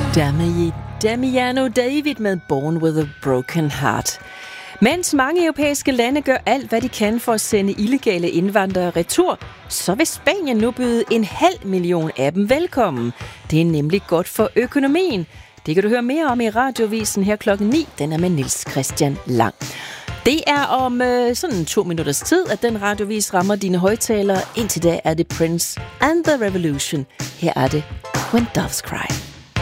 Damiano David med Born with a Broken Heart. Mens mange europæiske lande gør alt, hvad de kan for at sende illegale indvandrere retur, så vil Spanien nu byde 500.000 af dem velkommen. Det er nemlig godt for økonomien. Det kan du høre mere om i Radiovisen her klokken 9. Den er med Niels Christian Lang. Det er om sådan 2 minutters tid, at den radiovis rammer dine højttalere. Indtil da er det Prince and the Revolution. Her er det When Doves Cry.